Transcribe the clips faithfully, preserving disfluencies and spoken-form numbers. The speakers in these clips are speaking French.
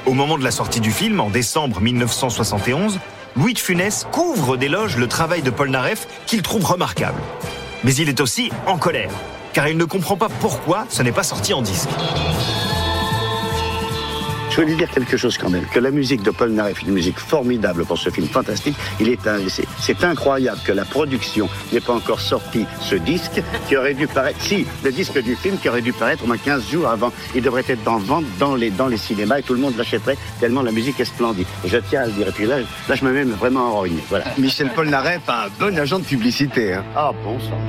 Au moment de la sortie du film, en décembre mille neuf cent soixante et onze, Louis de Funès couvre d'éloges le travail de Polnareff qu'il trouve remarquable. Mais il est aussi en colère, car il ne comprend pas pourquoi ce n'est pas sorti en disque. Je veux lui dire quelque chose quand même, que la musique de Polnareff est une musique formidable pour ce film fantastique. Il est un, c'est, c'est incroyable que la production n'ait pas encore sorti ce disque qui aurait dû paraître, si, le disque du film qui aurait dû paraître au moins quinze jours avant. Il devrait être en vente dans les, dans les cinémas et tout le monde l'achèterait tellement la musique est splendide. Et je tiens à le dire. Et puis là, là je me mets vraiment en ruine. Voilà. Michel Polnareff a un bon agent de publicité. Hein. Ah bon sang.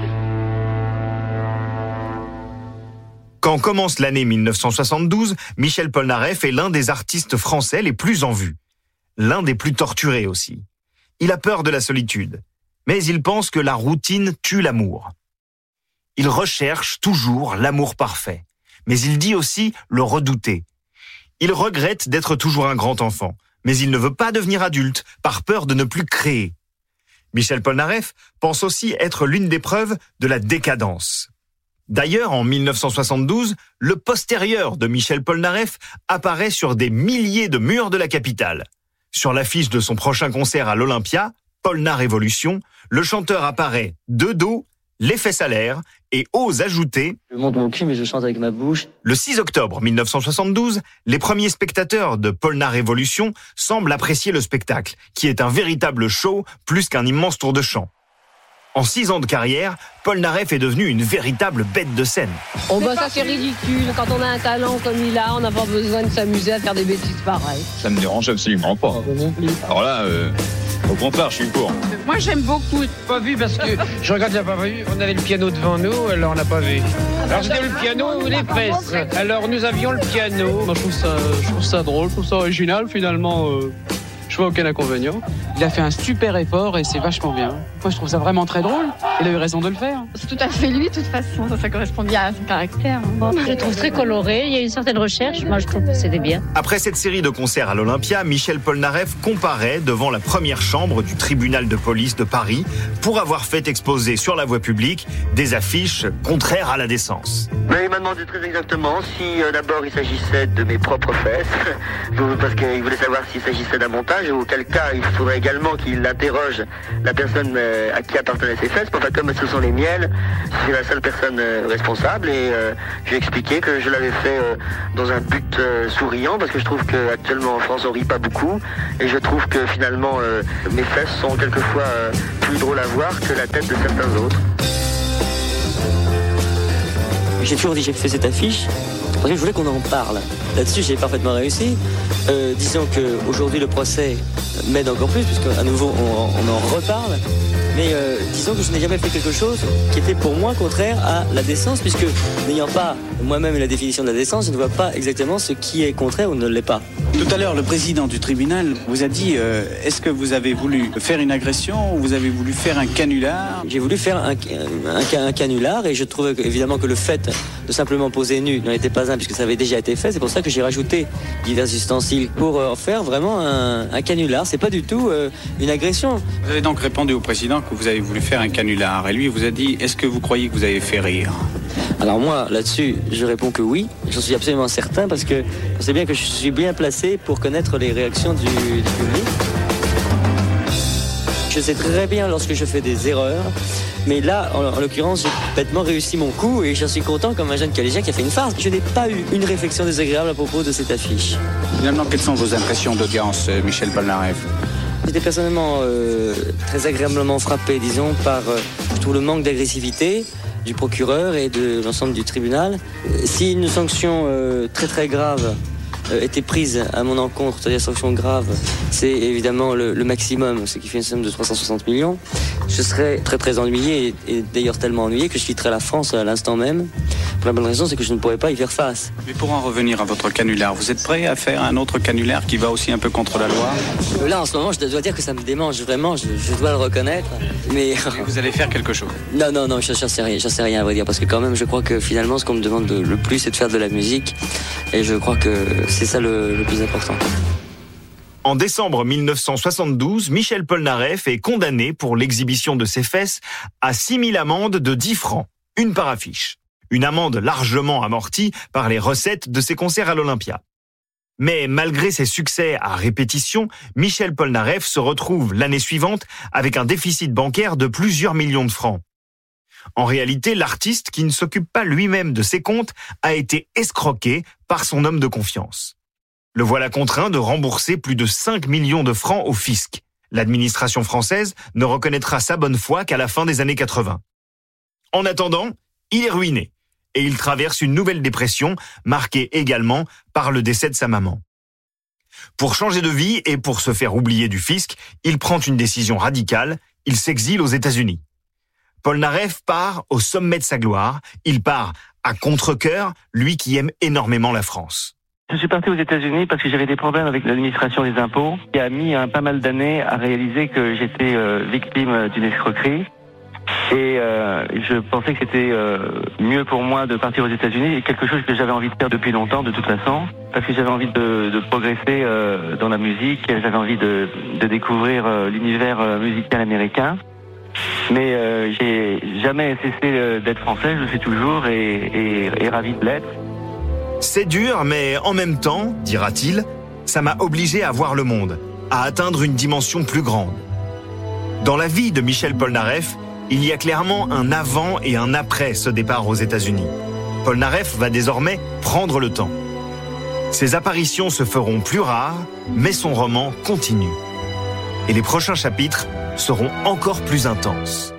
Quand commence l'année mille neuf cent soixante-douze, Michel Polnareff est l'un des artistes français les plus en vue. L'un des plus torturés aussi. Il a peur de la solitude. Mais il pense que la routine tue l'amour. Il recherche toujours l'amour parfait. Mais il dit aussi le redouter. Il regrette d'être toujours un grand enfant. Mais il ne veut pas devenir adulte, par peur de ne plus créer. Michel Polnareff pense aussi être l'une des preuves de la décadence. D'ailleurs, en mille neuf cent soixante-douze, le postérieur de Michel Polnareff apparaît sur des milliers de murs de la capitale. Sur l'affiche de son prochain concert à l'Olympia, Polnarévolution, le chanteur apparaît de dos, les fesses à l'air et ose ajouter « Je monte mon cul mais je chante avec ma bouche ». Le six octobre mille neuf cent soixante-douze, les premiers spectateurs de Polnarévolution semblent apprécier le spectacle, qui est un véritable show plus qu'un immense tour de chant. En six ans de carrière, Polnareff est devenu une véritable bête de scène. Oh bah ça c'est ridicule, quand on a un talent comme il a, on n'a pas besoin de s'amuser à faire des bêtises pareilles. Ça me dérange absolument pas. Alors là, euh, au contraire, je suis pour. Moi j'aime beaucoup, pas vu parce que je regarde, j'ai pas vu, on avait le piano devant nous, alors on l'a pas vu. Alors c'était le piano ou les fesses, alors nous avions le piano. Moi je trouve ça, je trouve ça drôle, je trouve ça original finalement. Euh... Je vois aucun inconvénient. Il a fait un super effort et c'est vachement bien. Moi, je trouve ça vraiment très drôle. Il a eu raison de le faire. C'est tout à fait lui, de toute façon. Ça, ça correspond bien à son caractère. Je le trouve très coloré. Il y a une certaine recherche. Moi, je trouve que c'était bien. Après cette série de concerts à l'Olympia, Michel Polnareff comparaît devant la première chambre du tribunal de police de Paris pour avoir fait exposer sur la voie publique des affiches contraires à la décence. Mais il m'a demandé très exactement si euh, d'abord il s'agissait de mes propres fesses, parce qu'il voulait savoir s'il s'agissait d'un montage, ou auquel cas il faudrait également qu'il interroge la personne euh, à qui appartenaient ces fesses. Enfin, comme ce sont les miennes, je suis la seule personne euh, responsable, et euh, je lui ai expliqué que je l'avais fait euh, dans un but euh, souriant, parce que je trouve qu'actuellement en France on rit pas beaucoup, et je trouve que finalement euh, mes fesses sont quelquefois euh, plus drôles à voir que la tête de certains autres. J'ai toujours dit j'ai fait cette affiche parce que je voulais qu'on en parle. Là-dessus, j'ai parfaitement réussi. Euh, disons qu'aujourd'hui, le procès m'aide encore plus, puisqu'à nouveau, on, on en reparle. Mais euh, disons que je n'ai jamais fait quelque chose qui était pour moi contraire à la décence, puisque n'ayant pas moi-même la définition de la décence, je ne vois pas exactement ce qui est contraire ou ne l'est pas. Tout à l'heure, le président du tribunal vous a dit euh, est-ce que vous avez voulu faire une agression ou vous avez voulu faire un canular ? J'ai voulu faire un, un, un canular, et je trouvais que, évidemment que le fait de simplement poser nu n'en était pas un, puisque ça avait déjà été fait. C'est pour ça que j'ai rajouté divers ustensiles pour euh, en faire vraiment un, un canular. C'est pas du tout euh, une agression. Vous avez donc répondu au président que vous avez voulu faire un canular, et lui vous a dit est-ce que vous croyez que vous avez fait rire ? Alors moi, là-dessus, je réponds que oui. J'en suis absolument certain, parce que je sais bien que je suis bien placé pour connaître les réactions du, du public. Je sais très bien lorsque je fais des erreurs, mais là, en, en l'occurrence, j'ai bêtement réussi mon coup, et j'en suis content comme un jeune collégien qui a fait une farce. Je n'ai pas eu une réflexion désagréable à propos de cette affiche. Finalement, quelles sont vos impressions d'audience, Michel Polnareff ? J'étais personnellement euh, très agréablement frappé, disons, par euh, je trouve le manque d'agressivité du procureur et de l'ensemble du tribunal. Si une sanction euh, très très grave euh, était prise à mon encontre, c'est-à-dire sanction grave, c'est évidemment le, le maximum, ce qui fait une somme de trois cent soixante millions, je serais très très ennuyé, et, et d'ailleurs tellement ennuyé que je quitterais la France à l'instant même. Pour la bonne raison, c'est que je ne pourrais pas y faire face. Mais pour en revenir à votre canular, vous êtes prêt à faire un autre canular qui va aussi un peu contre la loi ? Là, en ce moment, je dois dire que ça me démange vraiment, je, je dois le reconnaître. Mais... mais vous allez faire quelque chose ? Non, non, non, je n'en sais rien, j'en sais rien à vrai dire, parce que quand même, je crois que finalement, ce qu'on me demande de, le plus, c'est de faire de la musique, et je crois que c'est ça le, le plus important. En décembre mille neuf cent soixante-douze, Michel Polnareff est condamné pour l'exhibition de ses fesses à six mille amendes de dix francs, une par affiche. Une amende largement amortie par les recettes de ses concerts à l'Olympia. Mais malgré ses succès à répétition, Michel Polnareff se retrouve l'année suivante avec un déficit bancaire de plusieurs millions de francs. En réalité, l'artiste, qui ne s'occupe pas lui-même de ses comptes, a été escroqué par son homme de confiance. Le voilà contraint de rembourser plus de cinq millions de francs au fisc. L'administration française ne reconnaîtra sa bonne foi qu'à la fin des années quatre-vingts. En attendant, il est ruiné et il traverse une nouvelle dépression marquée également par le décès de sa maman. Pour changer de vie et pour se faire oublier du fisc, il prend une décision radicale, il s'exile aux États-Unis. Polnareff part au sommet de sa gloire, il part à contre-cœur, lui qui aime énormément la France. Je suis parti aux États-Unis parce que j'avais des problèmes avec l'administration des impôts, qui a mis hein, pas mal d'années à réaliser que j'étais euh, victime d'une escroquerie. Et euh, je pensais que c'était euh, mieux pour moi de partir aux États-Unis, et quelque chose que j'avais envie de faire depuis longtemps, de toute façon, parce que j'avais envie de, de progresser euh, dans la musique, j'avais envie de, de découvrir euh, l'univers euh, musical américain. Mais euh, j'ai jamais cessé d'être français, je le suis toujours et, et, et ravi de l'être. C'est dur, mais en même temps, dira-t-il, ça m'a obligé à voir le monde, à atteindre une dimension plus grande. Dans la vie de Michel Polnareff, il y a clairement un avant et un après ce départ aux États-Unis. Polnareff va désormais prendre le temps. Ses apparitions se feront plus rares, mais son roman continue. Et les prochains chapitres seront encore plus intenses.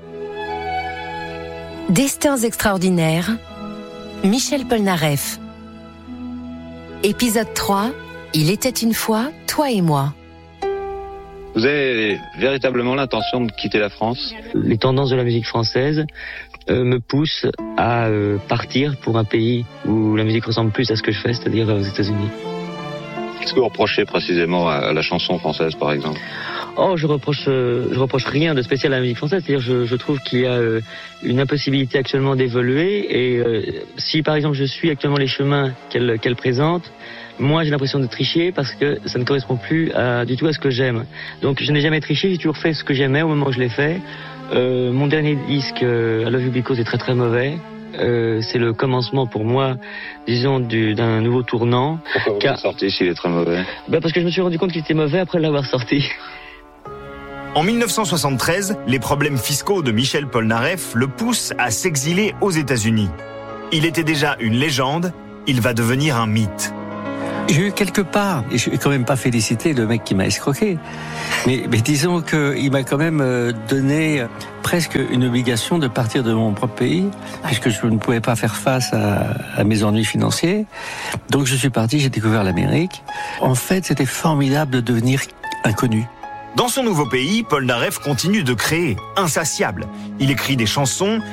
Destins extraordinaires, Michel Polnareff. Épisode trois, Il était une fois, toi et moi. Vous avez véritablement l'intention de quitter la France ? Les tendances de la musique française euh, me poussent à euh, partir pour un pays où la musique ressemble plus à ce que je fais, c'est-à-dire aux États-Unis. Qu'est-ce que vous reprochez précisément à la chanson française, par exemple ? Oh, je reproche, euh, je reproche rien de spécial à la musique française. C'est-à-dire, je, je trouve qu'il y a euh, une impossibilité actuellement d'évoluer. Et euh, si, par exemple, je suis actuellement les chemins qu'elle, qu'elle présente, moi, j'ai l'impression de tricher parce que ça ne correspond plus à, du tout à ce que j'aime. Donc, je n'ai jamais triché. J'ai toujours fait ce que j'aimais au moment où je l'ai fait. Euh, mon dernier disque, euh, I Love You Because, est très très mauvais. Euh, c'est le commencement pour moi, disons, du, d'un nouveau tournant. Pourquoi vous l'avez sorti s'il est très mauvais ? Ben parce que je me suis rendu compte qu'il était mauvais après l'avoir sorti. En dix-neuf cent soixante-treize, les problèmes fiscaux de Michel Polnareff le poussent à s'exiler aux États-Unis. Il était déjà une légende, il va devenir un mythe. J'ai eu quelque part, et je vais quand même pas féliciter le mec qui m'a escroqué, mais, mais disons qu'il m'a quand même donné presque une obligation de partir de mon propre pays, puisque je ne pouvais pas faire face à, à mes ennuis financiers. Donc je suis parti, j'ai découvert l'Amérique. En fait, c'était formidable de devenir inconnu. Dans son nouveau pays, Polnareff continue de créer, insatiable. Il écrit des chansons,